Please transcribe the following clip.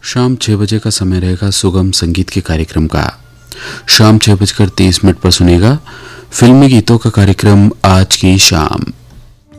शाम 6 बजे का समय रहेगा सुगम संगीत के कार्यक्रम का। शाम 6:30 पर सुनेगा फिल्मी गीतों का कार्यक्रम आज की शाम।